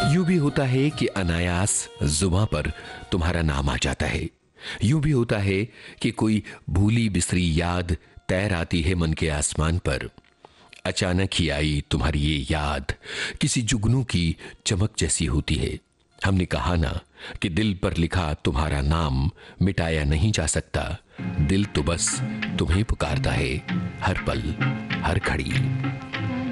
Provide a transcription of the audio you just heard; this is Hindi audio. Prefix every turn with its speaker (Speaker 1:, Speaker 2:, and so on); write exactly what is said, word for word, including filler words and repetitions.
Speaker 1: यूं भी होता है कि अनायास जुबां पर तुम्हारा नाम आ जाता है। यूं भी होता है कि कोई भूली बिसरी याद तैर आती है मन के आसमान पर। अचानक ही आई तुम्हारी ये याद किसी जुगनू की चमक जैसी होती है। हमने कहा ना कि दिल पर लिखा तुम्हारा नाम मिटाया नहीं जा सकता। दिल तो बस तुम्हें पुकारता है हर पल हर घड़ी।